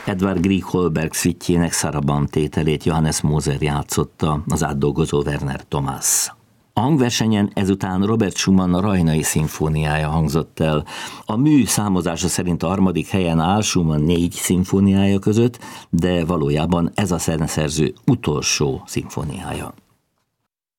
Edvard Grieg Holberg szüttjének Saraband tételét Johannes Moser játszotta, az átdolgozó Werner Thomas. A hangversenyen ezután Robert Schumann a Rajnai szimfóniája hangzott el. A mű számozása szerint a harmadik helyen áll Schumann 4 szimfóniája között, de valójában ez a zeneszerző utolsó szimfóniája.